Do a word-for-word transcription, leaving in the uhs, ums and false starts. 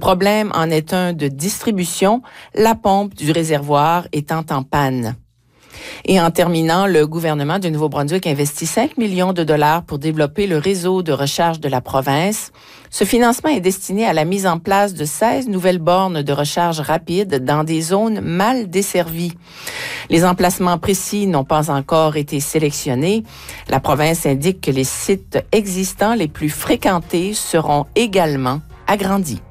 problème en est un de distribution, la pompe du réservoir étant en panne. Et en terminant, le gouvernement du Nouveau-Brunswick investit cinq millions de dollars pour développer le réseau de recharge de la province. Ce financement est destiné à la mise en place de seize nouvelles bornes de recharge rapide dans des zones mal desservies. Les emplacements précis n'ont pas encore été sélectionnés. La province indique que les sites existants les plus fréquentés seront également agrandis.